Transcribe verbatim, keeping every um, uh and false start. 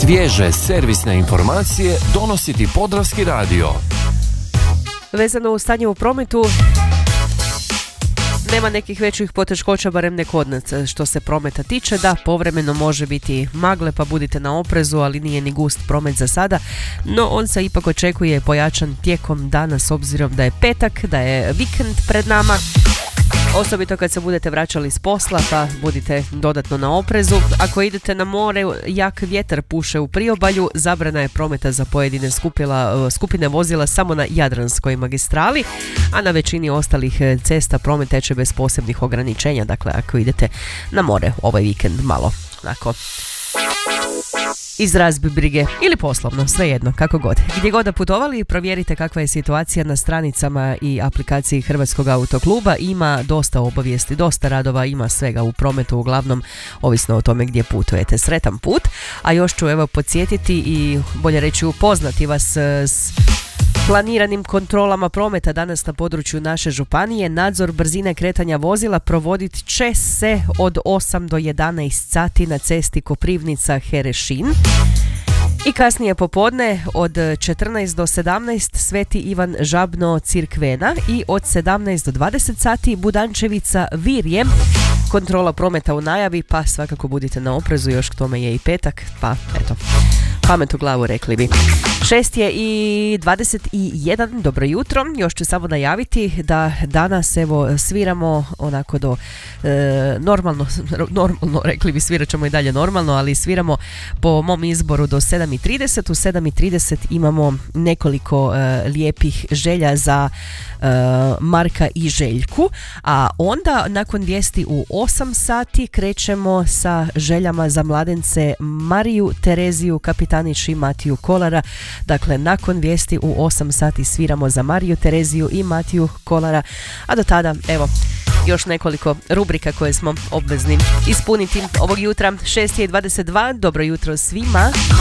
Svježe servisne informacije donosi ti Podravski radio. Vezano u stanje u prometu, nema nekih većih poteškoća, barem ne kod nas što se prometa tiče. Da, povremeno može biti magle, pa budite na oprezu, ali nije ni gust promet za sada. No, on se ipak očekuje pojačan tijekom dana s obzirom da je petak, da je vikend pred nama. Osobito kad se budete vraćali s posla, pa budite dodatno na oprezu. Ako idete na more, jak vjetar puše u priobalju, zabrana je prometa za pojedine skupila, skupine vozila samo na Jadranskoj magistrali, a na većini ostalih cesta promet teče bez posebnih ograničenja. Dakle, ako idete na more ovaj vikend malo onako iz razbrige ili poslovno, svejedno, kako god. Gdje god da putovali, provjerite kakva je situacija na stranicama i aplikaciji Hrvatskog autokluba. Ima dosta obavijesti, dosta radova, ima svega u prometu, uglavnom ovisno o tome gdje putujete. Sretan put, a još ću evo podsjetiti i bolje reći upoznati vas s planiranim kontrolama prometa danas na području naše županije. Nadzor brzine kretanja vozila provodit će se od osam do jedanaest sati na cesti Koprivnica-Herešin. I kasnije popodne od četrnaest do sedamnaest Sveti Ivan Žabno-Cirkvena i od sedamnaest do dvadeset sati Budančevica-Virje. Kontrola prometa u najavi, pa svakako budite na oprezu, još k tome je i petak, pa eto, pamet u glavu rekli bi. šest je i dvadeset jedan, dobro jutro. Još ću samo najaviti da danas evo sviramo onako do e, normalno, normalno rekli bi, svirat ćemo i dalje normalno, ali sviramo po mom izboru do sedam i trideset. U sedam i trideset imamo nekoliko e, lijepih želja za e, Marka i Željku, a onda nakon vijesti u osam sati krećemo sa željama za mladence Mariju Tereziju Kapitanić i Matiju Kolara. Dakle, nakon vijesti u osam sati sviramo za Mariju Tereziju i Matiju Kolara, a do tada, evo, još nekoliko rubrika koje smo obvezni ispuniti ovog jutra. šest je i dvadeset dva, dobro jutro svima.